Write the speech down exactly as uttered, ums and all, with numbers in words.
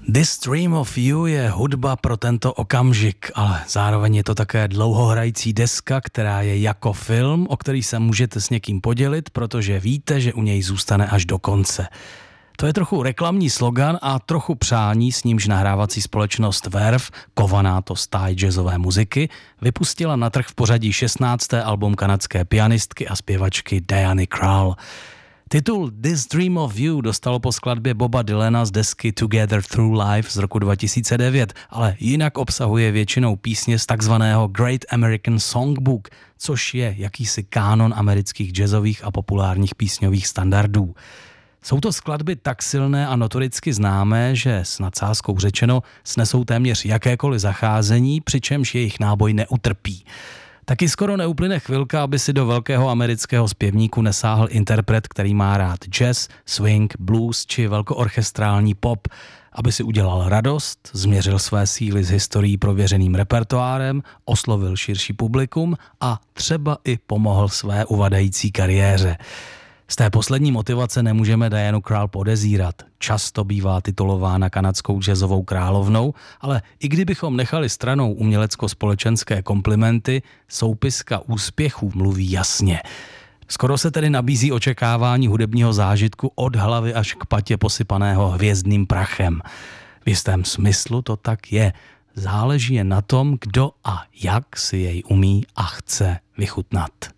This Dream of You je hudba pro tento okamžik, ale zároveň je to také dlouhohrající deska, která je jako film, o který se můžete s někým podělit, protože víte, že u něj zůstane až do konce. To je trochu reklamní slogan a trochu přání, s nímž nahrávací společnost Verve, kovaná to stáj jazzové muziky, vypustila na trh v pořadí šestnácté album kanadské pianistky a zpěvačky Diany Krall. Titul This Dream of You dostalo po skladbě Boba Dylana z desky Together Through Life z roku dva tisíce devět, ale jinak obsahuje většinou písně z takzvaného Great American Songbook, což je jakýsi kánon amerických jazzových a populárních písňových standardů. Jsou to skladby tak silné a notoricky známé, že s nadsázkou řečeno snesou téměř jakékoliv zacházení, přičemž jejich náboj neutrpí. Taky skoro neuplyne chvilka, aby si do velkého amerického zpěvníku nesáhl interpret, který má rád jazz, swing, blues či velkoorchestrální pop, aby si udělal radost, změřil své síly s historií prověřeným repertoárem, oslovil širší publikum a třeba i pomohl své uvadající kariéře. Z té poslední motivace nemůžeme Dianu Krall podezírat. Často bývá titulována kanadskou jazzovou královnou, ale i kdybychom nechali stranou umělecko-společenské komplimenty, soupiska úspěchů mluví jasně. Skoro se tedy nabízí očekávání hudebního zážitku od hlavy až k patě posypaného hvězdným prachem. V jistém smyslu to tak je. Záleží jen na tom, kdo a jak si jej umí a chce vychutnat.